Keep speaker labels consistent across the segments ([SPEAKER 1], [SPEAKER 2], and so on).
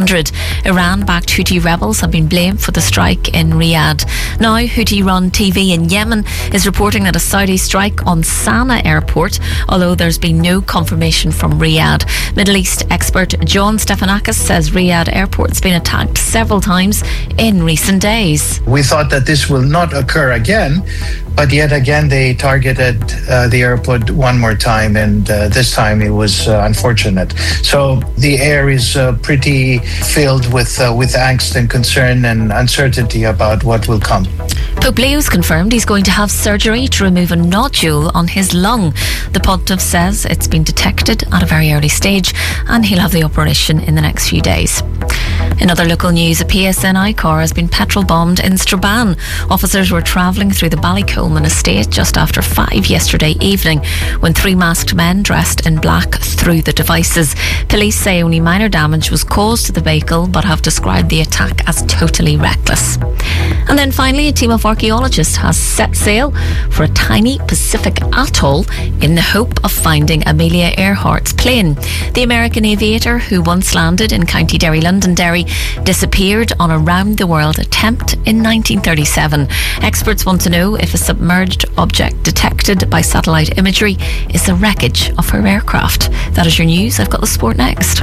[SPEAKER 1] 100. Iran-backed Houthi rebels have been blamed for the strike in Riyadh. Now, Houthi-run TV in Yemen is reporting that a Saudi strike on Sana'a airport, although there's been no confirmation from Riyadh. Middle East expert John Stephanakis says Riyadh airport's been attacked several times in recent days.
[SPEAKER 2] We thought that this will not occur again, but yet again they targeted the airport one more time, and this time it was unfortunate. So the air is pretty filled with angst and concern and uncertainty about what will come.
[SPEAKER 1] Pope Leo's confirmed he's going to have surgery to remove a nodule on his lung. The Pontiff says it's been detected at a very early stage and he'll have the operation in the next few days. In other local news, a PSNI car has been petrol bombed in Strabane. Officers were travelling through the Ballycoleman estate just after 5 yesterday evening when 3 masked men dressed in black threw the devices. Police say only minor damage was caused to the vehicle but have described the attack as totally reckless. And then finally, a team of archaeologists has set sail for a tiny Pacific atoll in the hope of finding Amelia Earhart's plane. The American aviator, who once landed in County Derry, Londonderry, disappeared on a round-the-world attempt in 1937. Experts want to know if a submerged object detected by satellite imagery is the wreckage of her aircraft. That is your news. I've got the sport next.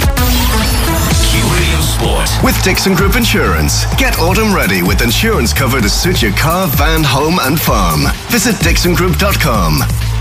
[SPEAKER 3] QRadio Sport with Dixon Group Insurance. Get autumn ready with insurance cover to suit your car, van, home and farm. Visit dixongroup.com.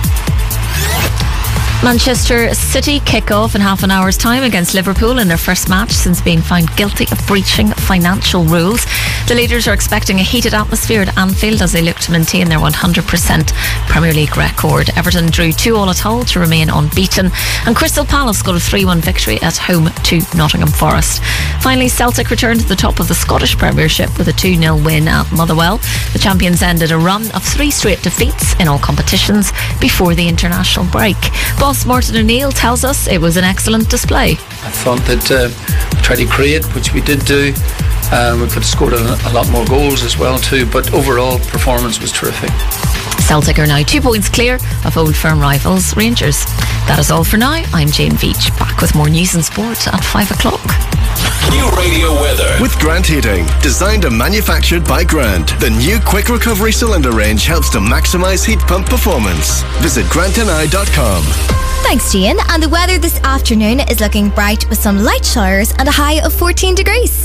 [SPEAKER 1] Manchester City kick off in half an hour's time against Liverpool in their first match since being found guilty of breaching financial rules. The leaders are expecting a heated atmosphere at Anfield as they look to maintain their 100% Premier League record. Everton drew 2-2 at Hull to remain unbeaten, and Crystal Palace got a 3-1 victory at home to Nottingham Forest. Finally, Celtic returned to the top of the Scottish Premiership with a 2-0 win at Motherwell. The champions ended a run of 3 straight defeats in all competitions before the international break. Boss Martin O'Neill tells us it was an excellent display.
[SPEAKER 4] I thought that we tried to create, which we did do. We could have scored a lot more goals as well too, but overall performance was terrific.
[SPEAKER 1] Celtic are now 2 points clear of Old Firm rivals Rangers. That is all for now. I'm Jane Veach, back with more news and sport at 5 o'clock.
[SPEAKER 3] New radio weather with Grant Heating, designed and manufactured by Grant. The new quick recovery cylinder range helps to maximise heat pump performance. Visit grantni.com.
[SPEAKER 5] Thanks, Jane. And the weather this afternoon is looking bright with some light showers and a high of 14 degrees.